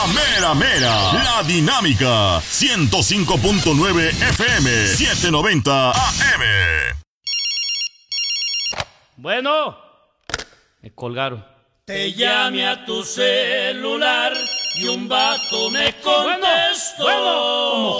Mera Mera, la dinámica, 105.9 FM, 790 AM. Bueno, me colgaron. Te llamé a tu celular y un vato me contestó. Bueno, como